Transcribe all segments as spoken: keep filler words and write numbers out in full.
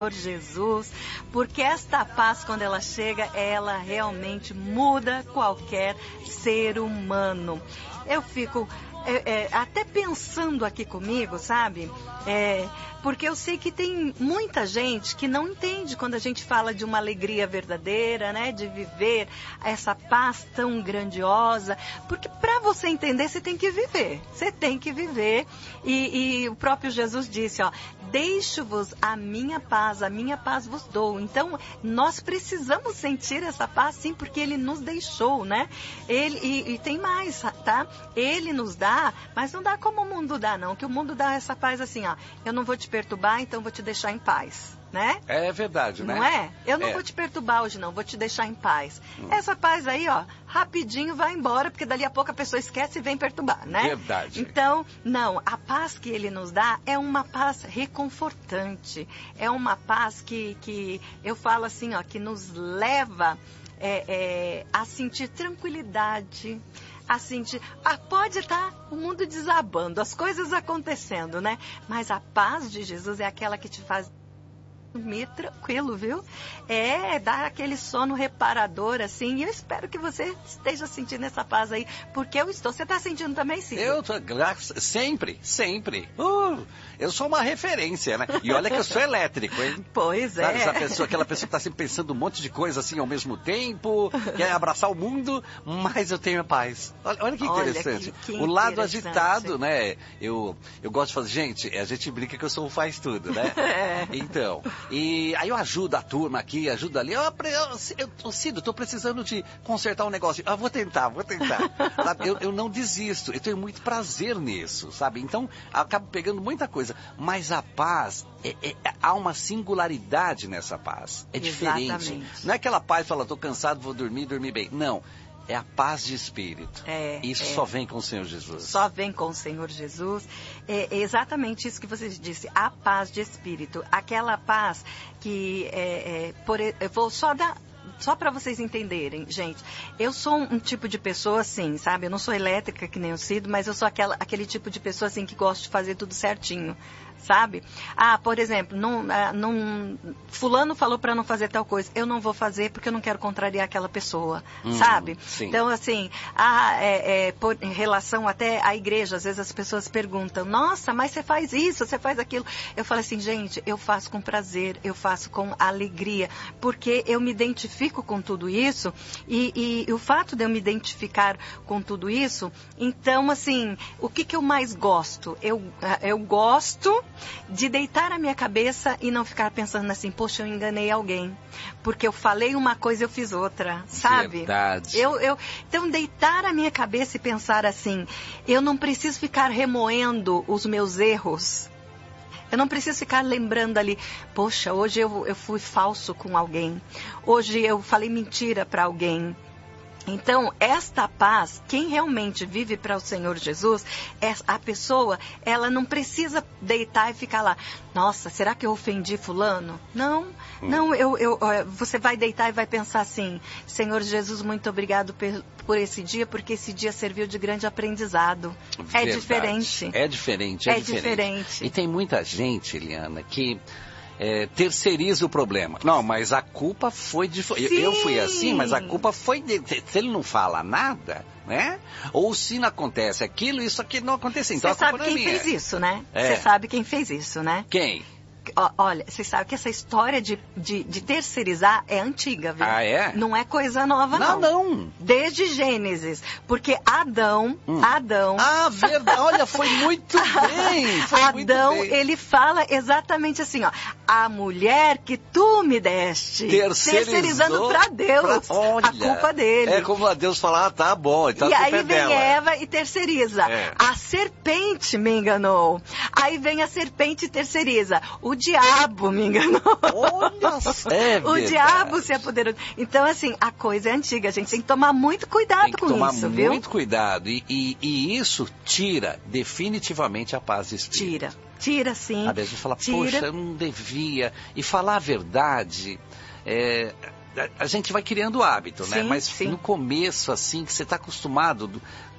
Jesus, porque esta paz, quando ela chega, ela realmente muda qualquer ser humano. Eu fico é, é, até pensando aqui comigo, sabe? É, porque eu sei que tem muita gente que não entende quando a gente fala de uma alegria verdadeira, né? De viver essa paz tão grandiosa. Porque para você entender, você tem que viver. Você tem que viver. E, e o próprio Jesus disse, ó, deixo-vos a minha paz, a minha paz vos dou. Então, nós precisamos sentir essa paz, sim, porque Ele nos deixou, né? Ele, e, e tem mais, tá? Ele nos dá, mas não dá como o mundo dá, não. Que o mundo dá essa paz assim, ó, eu não vou te perturbar, então vou te deixar em paz, né? É verdade, né? Não é? Eu não é. vou te perturbar hoje, não. Vou te deixar em paz. Hum. Essa paz aí, ó, rapidinho vai embora, porque dali a pouco a pessoa esquece e vem perturbar, né? Verdade. Então, não. A paz que Ele nos dá é uma paz reconfortante. É uma paz que, que eu falo assim, ó, que nos leva é, é, a sentir tranquilidade, a sentir, ah, pode estar o mundo desabando, as coisas acontecendo, né? Mas a paz de Jesus é aquela que te faz dormir tranquilo, viu? É, dar aquele sono reparador, assim, e eu espero que você esteja sentindo essa paz aí, porque eu estou. Você está sentindo também, sim? Eu tô, sempre, sempre. Uh, eu sou uma referência, né? E olha que eu sou elétrico, hein? Pois é. Sabe, essa pessoa, aquela pessoa que está sempre pensando um monte de coisa assim ao mesmo tempo, quer abraçar o mundo, mas eu tenho a paz. Olha, olha que interessante. Olha, que, que o lado interessante. agitado, né? Eu, eu gosto de fazer, gente, a gente brinca que eu sou o faz tudo, né? É. Então, e aí eu ajudo a turma aqui, ajudo ali. Eu, eu, eu, eu Cido, estou precisando de consertar um negócio. Ah, vou tentar, vou tentar. Sabe? Eu, eu não desisto, eu tenho muito prazer nisso, sabe? Então, acabo pegando muita coisa. Mas a paz, é, é, há uma singularidade nessa paz. É diferente. Exatamente. Não é aquela paz que fala, estou cansado, vou dormir, dormir bem. Não. É a paz de espírito. É, isso é. só vem com o Senhor Jesus. Só vem com o Senhor Jesus. É exatamente isso que você disse, a paz de espírito. Aquela paz que, é, é, por, eu vou só dar... Só para vocês entenderem, gente, eu sou um, um tipo de pessoa assim, sabe? Eu não sou elétrica que nem o Cido, mas eu sou aquela, aquele tipo de pessoa assim que gosta de fazer tudo certinho, sabe? Ah, por exemplo, não, não, fulano falou para não fazer tal coisa, eu não vou fazer porque eu não quero contrariar aquela pessoa, hum, sabe? Sim. Então, assim, ah, é, é, por, em relação até à igreja, às vezes as pessoas perguntam, nossa, mas você faz isso, você faz aquilo. Eu falo assim, gente, eu faço com prazer, eu faço com alegria, porque eu me identifico com tudo isso e, e o fato de eu me identificar com tudo isso, então assim, o que que eu mais gosto? Eu, eu gosto de deitar a minha cabeça e não ficar pensando assim, poxa, eu enganei alguém, porque eu falei uma coisa e eu fiz outra, sabe? Verdade. Eu, eu, então deitar a minha cabeça e pensar assim, eu não preciso ficar remoendo os meus erros. Eu não preciso ficar lembrando ali, poxa, hoje eu, eu fui falso com alguém. Hoje eu falei mentira para alguém. Então, esta paz, quem realmente vive para o Senhor Jesus, é a pessoa, ela não precisa deitar e ficar lá. Nossa, será que eu ofendi fulano? Não, hum. não, eu, eu, você vai deitar e vai pensar assim, Senhor Jesus, muito obrigado por, por esse dia, porque esse dia serviu de grande aprendizado. Verdade. É diferente. É diferente, é, é diferente. diferente. E tem muita gente, Eliana, que... É, terceiriza o problema. Não, mas a culpa foi de... Eu, eu fui assim, mas a culpa foi de... Se ele não fala nada, né? Ou se não acontece aquilo, isso aqui não aconteceu. Então, você sabe quem fez isso, né? Você É. sabe quem fez isso, né? Quem? Olha, você sabe que essa história de, de, de terceirizar é antiga, viu? Ah, é? Não é coisa nova, não. Não, não. Desde Gênesis. Porque Adão, hum. Adão... Ah, verdade. Olha, foi muito bem. Foi Adão, muito bem. ele fala exatamente assim, ó. A mulher que tu me deste. Terceirizando para Deus. Pra, olha, a culpa dele. É como a Deus falar, ah, tá bom. Então e a aí é vem dela. Eva e terceiriza. É. A serpente me enganou. Aí vem a serpente e terceiriza. O diabo me enganou. Olha, é o diabo se apoderou. Então, assim, a coisa é antiga. A gente tem que tomar muito cuidado com tomar isso, muito viu? Muito cuidado. E, e, e isso tira definitivamente a paz de espírito. Tira. Tira, sim. A gente fala, tira. poxa, eu não devia. E falar a verdade... É... a gente vai criando hábito, né? Sim, Mas sim. no começo, assim, que você está acostumado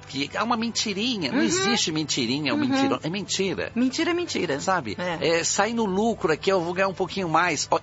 que é uma mentirinha. Não Uhum. existe mentirinha ou Uhum. mentira. É mentira. Mentira é mentira. Sabe? É. É, sai no lucro aqui, eu vou ganhar um pouquinho mais. Ó,